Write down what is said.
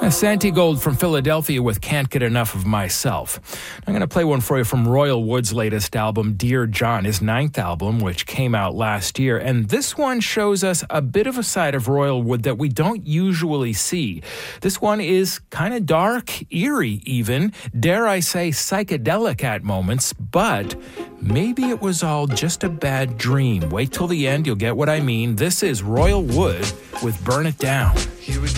Santi Gold from Philadelphia with Can't Get Enough of Myself. I'm going to play one for you from Royal Wood's latest album, Dear John, his 9th album, which came out last year. And this one shows us a bit of a side of Royal Wood that we don't usually see. This one is kind of dark, eerie even, dare I say psychedelic at moments, but maybe it was all just a bad dream. Wait till the end, you'll get what I mean. This is Royal Wood with Burn It Down.